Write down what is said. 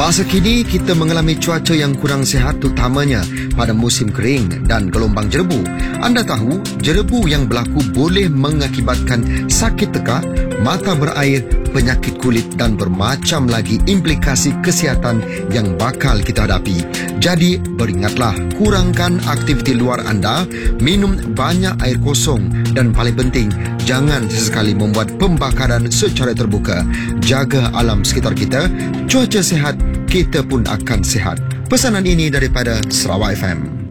Masa kini kita mengalami cuaca yang kurang sihat, terutamanya pada musim kering dan gelombang jerebu. Anda tahu, jerebu yang berlaku boleh mengakibatkan sakit tekak, mata berair, penyakit kulit dan bermacam lagi implikasi kesihatan yang bakal kita hadapi. Jadi, beringatlah, kurangkan aktiviti luar anda, minum banyak air kosong dan paling penting, jangan sesekali membuat pembakaran secara terbuka. Jaga alam sekitar kita, cuaca sihat, kita pun akan sihat. Pesanan ini daripada Sarawak FM.